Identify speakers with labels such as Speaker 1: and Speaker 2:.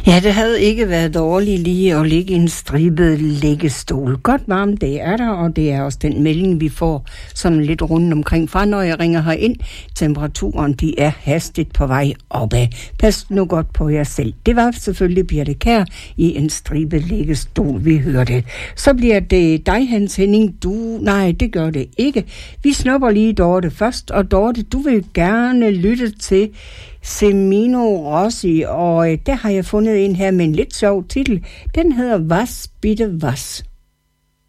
Speaker 1: Ja, det havde ikke været dårligt lige at ligge i en stribet liggestol. Godt varmt, det er der, og det er også den melding, vi får sådan lidt rundt omkring fra, når jeg ringer herind. Temperaturen, de er hastigt på vej opad. Pas nu godt på jer selv. Det var selvfølgelig Birthe Kjær i en stribet liggestol, vi hørte. Så bliver det dig, Hans Henning. Nej, det gør det ikke. Vi snupper lige Dorte først, og Dorte, du vil gerne lytte til Semino Rossi, og der har jeg fundet en her med en lidt sjov titel. Den hedder Was bitte was.